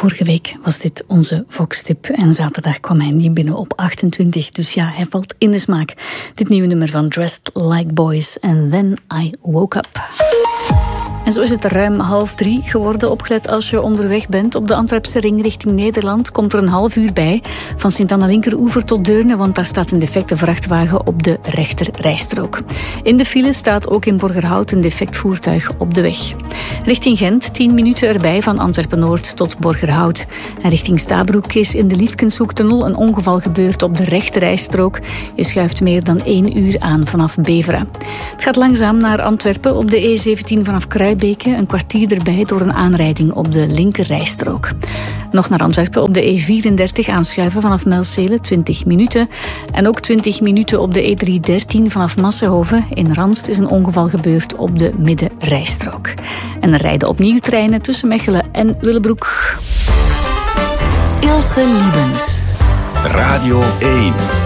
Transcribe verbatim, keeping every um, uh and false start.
Vorige week was dit onze Vox-tip en zaterdag kwam hij niet binnen op achtentwintig. Dus ja, hij valt in de smaak. Dit nieuwe nummer van Dressed Like Boys and Then I Woke Up. En zo is het ruim half drie geworden. Opgelet als je onderweg bent op de Antwerpse ring richting Nederland. Komt er een half uur bij. Van Sint-Anna-Linkeroever tot Deurne, want daar staat een defecte vrachtwagen op de rechter rijstrook. In de file staat ook in Borgerhout een defect voertuig op de weg. Richting Gent, tien minuten erbij van Antwerpen-Noord tot Borgerhout. En richting Stabroek is in de Liefkenshoektunnel een ongeval gebeurd op de rechter rijstrook. Je schuift meer dan één uur aan vanaf Beveren. Het gaat langzaam naar Antwerpen op de E zeventien vanaf Kruijbeke. Een kwartier erbij door een aanrijding op de linkerrijstrook. Nog naar Antwerpen op de E vierendertig aanschuiven vanaf Melcele, twintig minuten. En ook twintig minuten op de E driehonderddertien vanaf Massenhoven. In Ranst is een ongeval gebeurd op de middenrijstrook. En er rijden opnieuw treinen tussen Mechelen en Willebroek. Ilse Liebens. Radio één.